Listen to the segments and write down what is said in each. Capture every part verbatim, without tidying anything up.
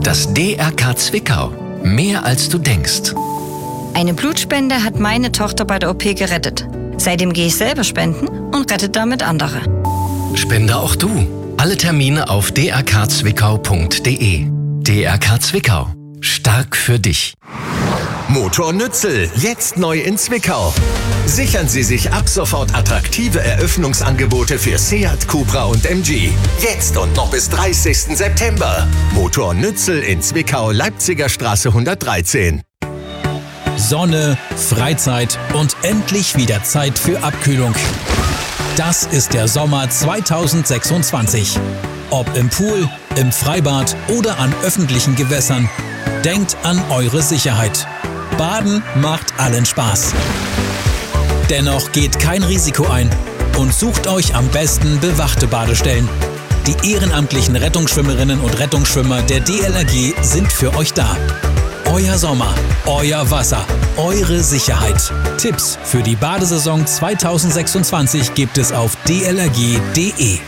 Das D R K Zwickau. Mehr als du denkst. Eine Blutspende hat meine Tochter bei der O P gerettet. Seitdem gehe ich selber spenden und rette damit andere. Spende auch du. Alle Termine auf d r k zwickau punkt d e. D R K Zwickau. Stark für dich. Motor Nützel, jetzt neu in Zwickau. Sichern Sie sich ab sofort attraktive Eröffnungsangebote für Seat, Cupra und M G. Jetzt und noch bis dreißigsten September. Motor Nützel in Zwickau, Leipziger Straße hundertdreizehn. Sonne, Freizeit und endlich wieder Zeit für Abkühlung. Das ist der Sommer zweitausendsechsundzwanzig. Ob im Pool, im Freibad oder an öffentlichen Gewässern. Denkt an eure Sicherheit. Baden macht allen Spaß. Dennoch geht kein Risiko ein und sucht euch am besten bewachte Badestellen. Die ehrenamtlichen Rettungsschwimmerinnen und Rettungsschwimmer der D L R G sind für euch da. Euer Sommer, euer Wasser, eure Sicherheit. Tipps für die Badesaison zweitausendsechsundzwanzig gibt es auf d l r g punkt d e.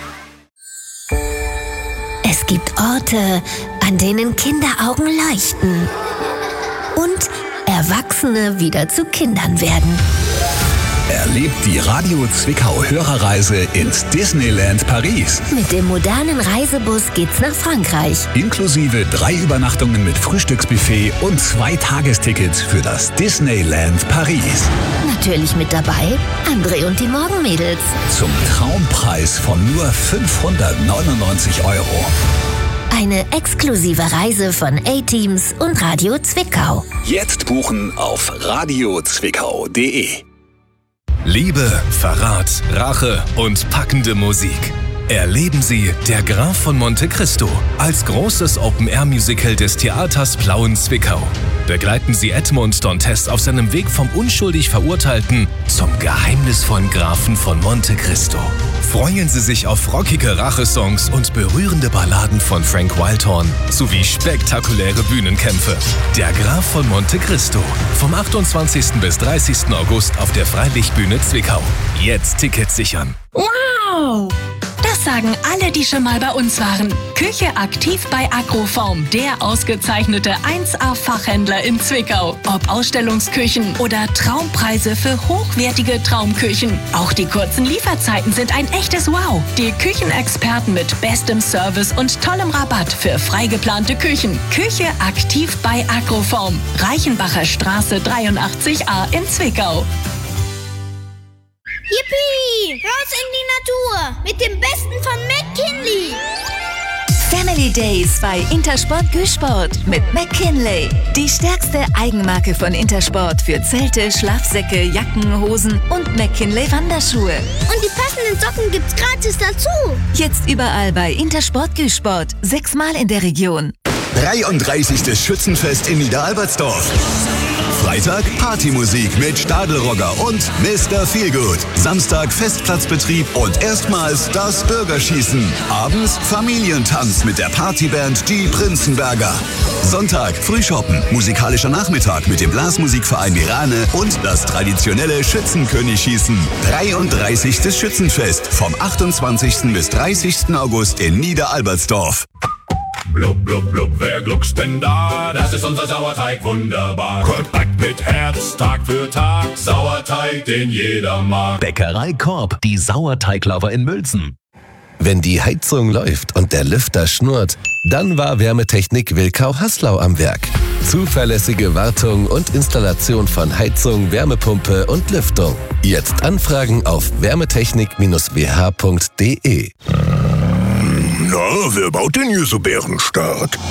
Es gibt Orte, an denen Kinderaugen leuchten und Erwachsene wieder zu Kindern werden. Erlebt die Radio Zwickau Hörerreise ins Disneyland Paris. Mit dem modernen Reisebus geht's nach Frankreich. Inklusive drei Übernachtungen mit Frühstücksbuffet und zwei Tagestickets für das Disneyland Paris. Natürlich mit dabei André und die Morgenmädels. Zum Traumpreis von nur fünfhundertneunundneunzig Euro. Eine exklusive Reise von A-Teams und Radio Zwickau. Jetzt buchen auf radio zwickau punkt d e. Liebe, Verrat, Rache und packende Musik. Erleben Sie Der Graf von Monte Cristo als großes Open-Air-Musical des Theaters Plauen Zwickau. Begleiten Sie Edmond Dantes auf seinem Weg vom unschuldig Verurteilten zum geheimnisvollen Grafen von Monte Cristo. Freuen Sie sich auf rockige Rachesongs und berührende Balladen von Frank Wildhorn sowie spektakuläre Bühnenkämpfe. Der Graf von Monte Cristo. Vom achtundzwanzigsten bis dreißigsten August auf der Freilichtbühne Zwickau. Jetzt Tickets sichern. Wow! Das sagen alle, die schon mal bei uns waren. Küche aktiv bei Agroform, der ausgezeichnete eins A-Fachhändler in Zwickau. Ob Ausstellungsküchen oder Traumpreise für hochwertige Traumküchen. Auch die kurzen Lieferzeiten sind ein echtes Wow. Die Küchenexperten mit bestem Service und tollem Rabatt für frei geplante Küchen. Küche aktiv bei Agroform. Reichenbacher Straße dreiundachtzig a in Zwickau. Yippie! Raus in die Natur mit dem Besten von McKinley! Family Days bei Intersport Güsport mit McKinley. Die stärkste Eigenmarke von Intersport für Zelte, Schlafsäcke, Jacken, Hosen und McKinley Wanderschuhe. Und die passenden Socken gibt's gratis dazu. Jetzt überall bei Intersport Güsport. Sechsmal in der Region. dreiunddreißigstes Schützenfest in Niederalbertsdorf. Freitag Partymusik mit Stadelrogger und Mister Feelgood. Samstag Festplatzbetrieb und erstmals das Bürgerschießen. Abends Familientanz mit der Partyband Die Prinzenberger. Sonntag Frühschoppen, musikalischer Nachmittag mit dem Blasmusikverein Mirane und das traditionelle Schützenkönig-Schießen. dreiunddreißigstes Schützenfest vom achtundzwanzigsten bis dreißigsten August in Niederalbertsdorf. Blub, blub, blub, wer gluckst denn da? Das ist unser Sauerteig, wunderbar. Kompakt mit Herz, Tag für Tag. Sauerteig, den jeder mag. Bäckerei Korb, die Sauerteiglover in Mülzen. Wenn die Heizung läuft und der Lüfter schnurrt, dann war Wärmetechnik Wilkau-Haslau am Werk. Zuverlässige Wartung und Installation von Heizung, Wärmepumpe und Lüftung. Jetzt anfragen auf wärmetechnik Bindestrich w h punkt d e. Na, wer baut denn hier so bärenstark?